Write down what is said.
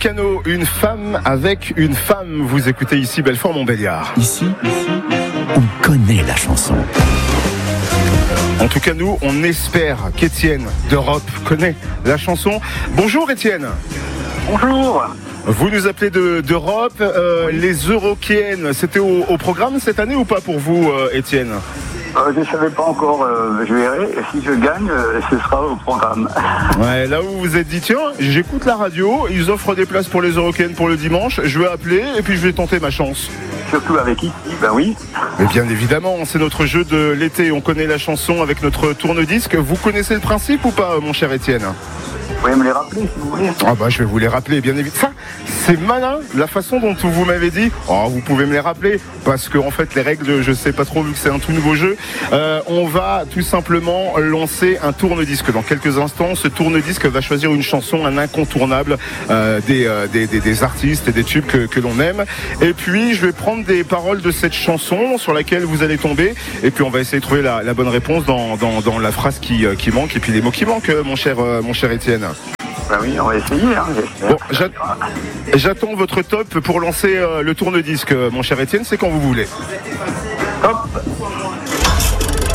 Volcano, une femme avec une femme. Vous écoutez ici Belfort-Montbéliard. Ici, on connaît la chanson. En tout cas, nous, on espère qu'Étienne d'Europe connaît la chanson. Bonjour Étienne. Bonjour. Vous nous appelez d'Europe. Les Eurokéennes, c'était au programme cette année ou pas pour vous, Étienne ? Je ne savais pas encore, je verrai. Si je gagne, ce sera au programme. Ouais, là où vous vous êtes dit, tiens, j'écoute la radio, ils offrent des places pour les Eurokéennes pour le dimanche, je vais appeler et puis je vais tenter ma chance. Surtout avec ici, ben oui. Mais bien évidemment, c'est notre jeu de l'été, on connaît la chanson avec notre tourne-disque. Vous connaissez le principe ou pas, mon cher Étienne ? Vous pouvez me les rappeler si vous voulez. Ah bah je vais vous les rappeler, bien évidemment. Ça, c'est malin, la façon dont vous m'avez dit. Oh, vous pouvez me les rappeler, parce que en fait les règles, je sais pas trop vu que c'est un tout nouveau jeu. On va tout simplement lancer un tourne-disque dans quelques instants. Ce tourne-disque va choisir une chanson, un incontournable des artistes et des tubes que l'on aime. Et puis je vais prendre des paroles de cette chanson sur laquelle vous allez tomber. Et puis on va essayer de trouver la bonne réponse dans la phrase qui manque et puis les mots qui manquent, mon cher Étienne. Ben oui, on va essayer. Hein, bon, j'attends votre top pour lancer le tourne-disque, mon cher Étienne, c'est quand vous voulez. Hop.